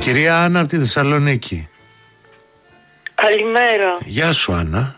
Κυρία Άννα από τη Θεσσαλονίκη. Καλημέρα. Γεια σου Άννα.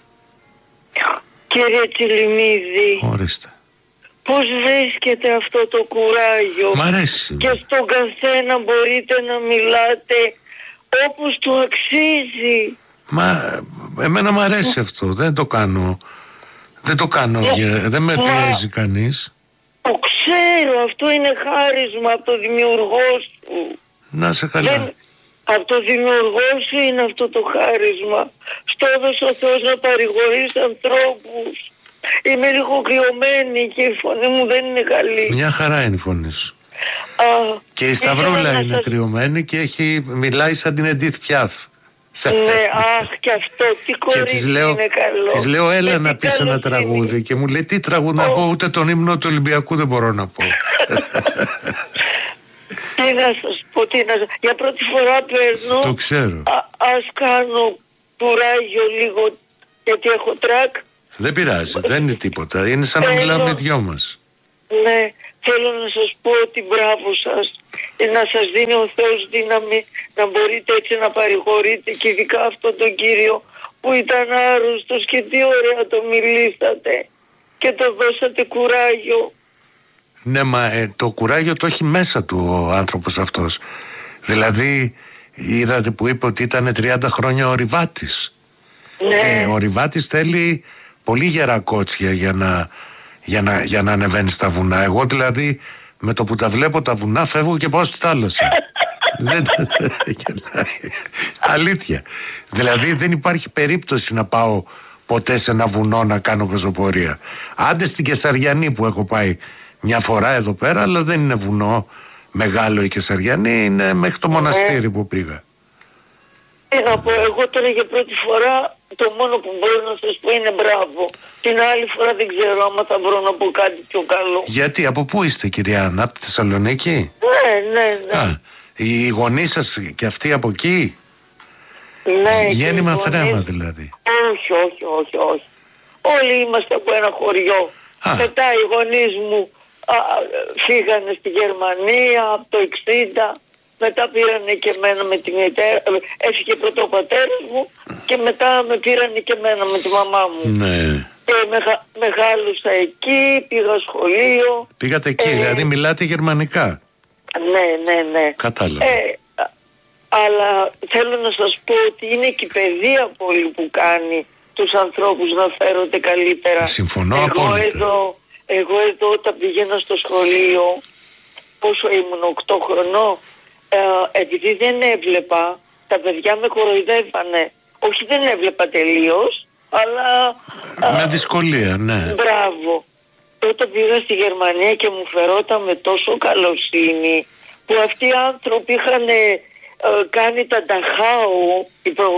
Κύριε Τσιλιμίδη. Ορίστε. Πώς βρίσκεται αυτό το κουράγιο? Μ' αρέσει. Και στον καθένα μπορείτε να μιλάτε όπως του αξίζει. Εμένα μ' αρέσει αυτό. Δεν το κάνω. Δεν με πιέζει κανείς. Το ξέρω, αυτό είναι χάρισμα από το δημιουργό σου. Να σε καλά. Από το δημιουργό σου είναι αυτό το χάρισμα. Στο έδωσε ο Θεός να παρηγορείς ανθρώπους. Είμαι λίγο κρυωμένη και η φωνή μου δεν είναι καλή. Μια χαρά είναι η φωνή σου. Και η Σταυρούλα είναι κρυωμένη και μιλάει σαν την Εντίθ Πιάφ. Ναι, και αυτό, τι κορίτσι είναι καλό. Της λέω έλα να πεις ένα τραγούδι και μου λέει τι τραγούδι να πω, ούτε τον ύμνο του Ολυμπιακού δεν μπορώ να πω. Τι να σας πω, για πρώτη φορά παίρνω. Το ξέρω. Ας κάνω κουράγιο λίγο γιατί έχω τρακ. Δεν πειράζει, δεν είναι τίποτα, είναι σαν να μιλάμε οι δυο μας. Ναι, θέλω να σας πω ότι μπράβο σας. Να σας δίνει ο Θεός δύναμη να μπορείτε έτσι να παρηγορείτε και ειδικά αυτόν τον κύριο που ήταν άρρωστος και τι ωραία το μιλήσατε και το δώσατε κουράγιο. Ναι, μα το κουράγιο το έχει μέσα του ο άνθρωπος αυτός. Δηλαδή είδατε που είπε ότι ήταν 30 χρόνια ο Ριβάτης. Ναι. Ο Ριβάτης θέλει πολύ γερά κότσια για να ανεβαίνει στα βουνά. Εγώ δηλαδή με το που τα βλέπω τα βουνά φεύγω και πάω στη θάλασσα. Αλήθεια. Δηλαδή δεν υπάρχει περίπτωση να πάω ποτέ σε ένα βουνό να κάνω πεζοπορία. Άντε στην Κεσαριανή που έχω πάει μια φορά εδώ πέρα, αλλά δεν είναι βουνό μεγάλο η Κεσαριανή, είναι μέχρι το μοναστήρι που πήγα. Τι να πω, εγώ τώρα για πρώτη φορά το μόνο που μπορώ να σας πω είναι μπράβο. Την άλλη φορά δεν ξέρω άμα θα βρω να πω κάτι πιο καλό. Γιατί, από πού είστε κυρία Άννα, από τη Θεσσαλονίκη? Ναι. Οι γονείς σας και αυτοί από εκεί? Ναι. Γέννημα θρέμα δηλαδή? Όχι. Όλοι είμαστε από ένα χωριό. Μετά οι γονείς μου φύγανε στη Γερμανία από το 60. Μετά πήρανε και εμένα με τη μητέρα. Έφυγε πρώτο ο πατέρας μου και μετά με πήρανε και εμένα με τη μαμά μου. Ναι. Και μεγάλωσα εκεί, πήγα σχολείο. Πήγατε εκεί, δηλαδή μιλάτε γερμανικά? Ναι. Κατάλαβα. Αλλά θέλω να σας πω ότι είναι και η παιδεία πολύ που κάνει τους ανθρώπους να φέρονται καλύτερα. Συμφωνώ απόλυτα. Εγώ εδώ όταν πήγαινα στο σχολείο, πόσο ήμουν, 8 χρονών, επειδή δεν έβλεπα, τα παιδιά με κοροϊδεύανε. Όχι, δεν έβλεπα τελείως, αλλά με δυσκολία, ναι. Μπράβο. Όταν πήγα στη Γερμανία και μου φερόταν με τόσο καλοσύνη που αυτοί οι άνθρωποι είχαν κάνει τα νταχάου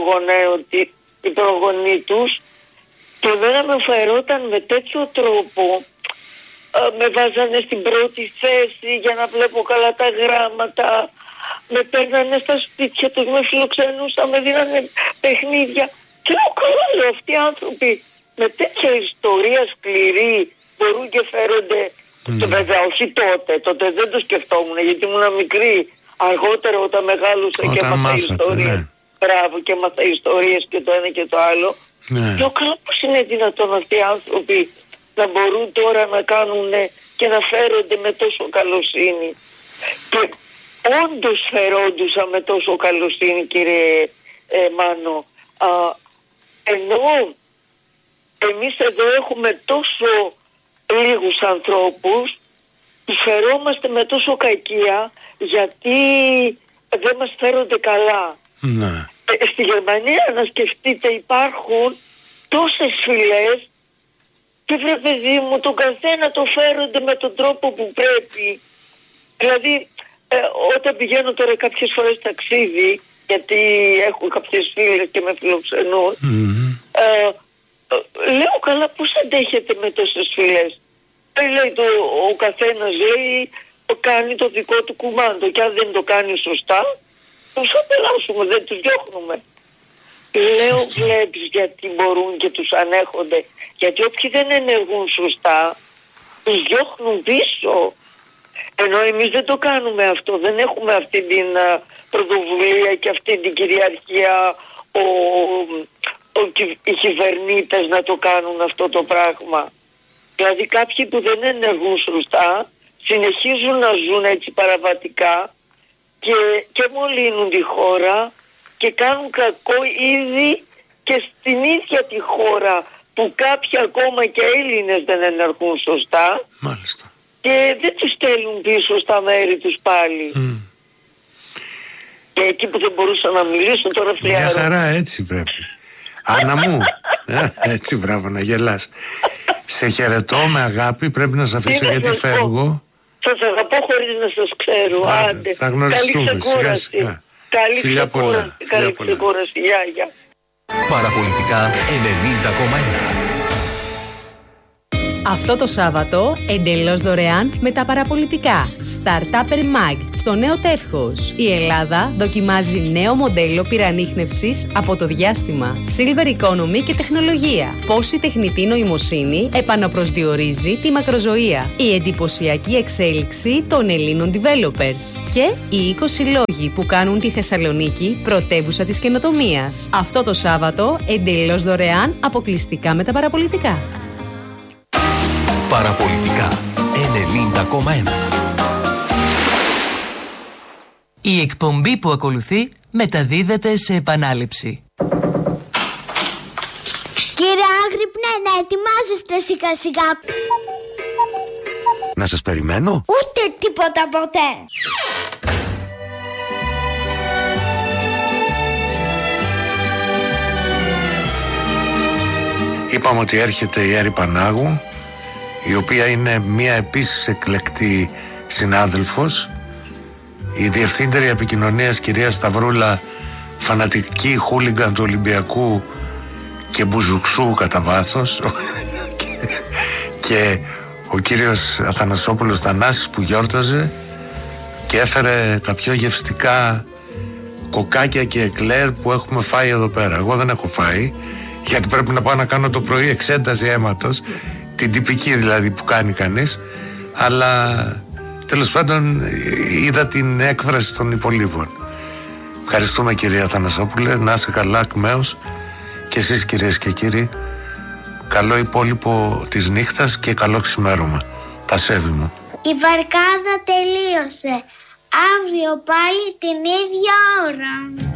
οι προγονείς τους και εμένα με φερόταν με τέτοιο τρόπο, με βάζανε στην πρώτη θέση για να βλέπω καλά τα γράμματα, με παίρνανε στα σπίτια τους, με φιλοξενούσαν, με δίνανε παιχνίδια και λέω καλά, αυτοί οι άνθρωποι με τέτοια ιστορία σκληρή μπορούν και φέρονται. Βέβαια όχι τότε δεν το σκεφτόμουν γιατί ήμουν μικρή. Αργότερα όταν μεγάλωσα και έμαθα ιστορίες. Ναι. Μπράβο, και έμαθα ιστορίες και το ένα και το άλλο. Ναι. Λέω καλά, πώς είναι δυνατόν αυτοί οι άνθρωποι να μπορούν τώρα να κάνουν και να φέρονται με τόσο καλοσύνη? Και όντως φερόντουσαν με τόσο καλοσύνη, κύριε Μάνο. Ενώ εμείς εδώ έχουμε τόσο λίγους ανθρώπους που φερόμαστε με τόσο κακία γιατί δεν μας φέρονται καλά. Ναι. Στη Γερμανία, να σκεφτείτε, υπάρχουν τόσες φυλές και βρε παιδί μου, τον καθένα το φέρονται με τον τρόπο που πρέπει. Δηλαδή όταν πηγαίνω τώρα κάποιες φορές ταξίδι, γιατί έχω κάποιες φίλες και με φιλοξενούν, λέω καλά, πώς αντέχετε με τόσες φίλες? Λέει ο καθένας, λέει, κάνει το δικό του κουμάντο και αν δεν το κάνει σωστά τους απελάσουμε, δεν τους διώχνουμε. Λέω βλέπεις γιατί μπορούν και τους ανέχονται, γιατί όποιοι δεν ενεργούν σωστά τους διώχνουν πίσω. Ενώ εμείς δεν το κάνουμε αυτό, δεν έχουμε αυτή την πρωτοβουλία και αυτή την κυριαρχία οι κυβερνήτες να το κάνουν αυτό το πράγμα. Δηλαδή κάποιοι που δεν ενεργούν σωστά συνεχίζουν να ζουν έτσι παραβατικά και μολύνουν τη χώρα και κάνουν κακό ήδη και στην ίδια τη χώρα που κάποιοι ακόμα και Έλληνες δεν ενεργούν σωστά. Μάλιστα. Και δεν τους στέλνουν πίσω στα μέρη τους πάλι. Και εκεί που δεν μπορούσα να μιλήσω τώρα φλιάρω. Μια χαρά, έτσι πρέπει. Άννα μου, έτσι μπράβο να γελάς. Σε χαιρετώ με αγάπη, πρέπει να σε αφήσω γιατί φεύγω. Σας αγαπώ χωρίς να σας ξέρω. Άντε. Θα γνωριστούμε σιγά σιγά. Φιλιά πολλά. Καλή ξεκούραση. Γεια. Παραπολιτικά 90,1. Αυτό το Σάββατο, εντελώς δωρεάν με τα παραπολιτικά. Startupper Mag, στο νέο τεύχος. Η Ελλάδα δοκιμάζει νέο μοντέλο πυρανίχνευσης από το διάστημα. Silver Economy και τεχνολογία. Πώς η τεχνητή νοημοσύνη επαναπροσδιορίζει τη μακροζωία. Η εντυπωσιακή εξέλιξη των Ελλήνων developers. Και οι 20 λόγοι που κάνουν τη Θεσσαλονίκη πρωτεύουσα της καινοτομίας. Αυτό το Σάββατο, εντελώς δωρεάν, αποκλειστικά με τα παραπολιτικά. Παραπολιτικά 90,1. Η εκπομπή που ακολουθεί μεταδίδεται σε επανάληψη. Κύριε Άγρυπνε, να ετοιμάζεστε σιγά σιγά. Να σας περιμένω. Ούτε τίποτα ποτέ. Είπαμε ότι έρχεται η Έρη Πανάγου, η οποία είναι μια επίσης εκλεκτή συνάδελφος, η διευθύντρια επικοινωνίας κυρία Σταυρούλα, φανατική χούλιγκαν του Ολυμπιακού και μπουζουξού κατά βάθος, και ο κύριος Αθανασόπουλος Θανάσης που γιόρταζε και έφερε τα πιο γευστικά κοκάκια και εκλέρ που έχουμε φάει εδώ πέρα. Εγώ δεν έχω φάει, γιατί πρέπει να πάω να κάνω το πρωί εξέταση αίματος, την τυπική δηλαδή που κάνει κανείς, αλλά τέλος πάντων είδα την έκφραση των υπολείπων. Ευχαριστούμε κυρία Θανασόπουλε, να είσαι καλά ακμαίως, και εσείς κυρίες και κύριοι, καλό υπόλοιπο της νύχτας και καλό ξημέρωμα. Τα σέβη μου. Η βαρκάδα τελείωσε. Αύριο πάλι την ίδια ώρα.